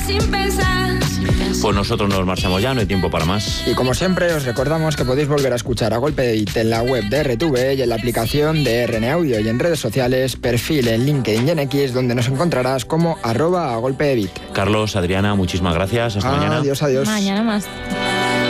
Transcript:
sin pensar. Pues nosotros nos marchamos ya, no hay tiempo para más. Y como siempre, os recordamos que podéis volver a escuchar A Golpe de Beat en la web de RTV y en la aplicación de RN Audio y en redes sociales, perfil en LinkedIn y en X, donde nos encontrarás como @A Golpe de Beat. Carlos, Adriana, muchísimas gracias. Hasta mañana. Adiós, adiós. Mañana más.